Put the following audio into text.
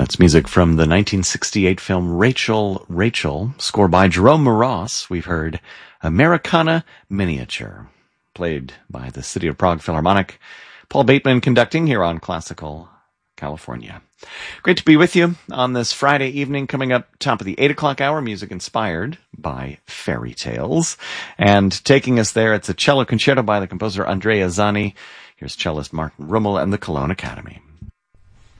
That's music from the 1968 film Rachel, Rachel, score by Jerome Moross. We've heard Americana Miniature, played by the City of Prague Philharmonic. Paul Bateman conducting here on Classical California. Great to be with you on this Friday evening. Coming up top of the 8 o'clock hour, music inspired by fairy tales. And taking us there, it's a cello concerto by the composer Andrea Zani. Here's cellist Martin Rummel and the Cologne Academy.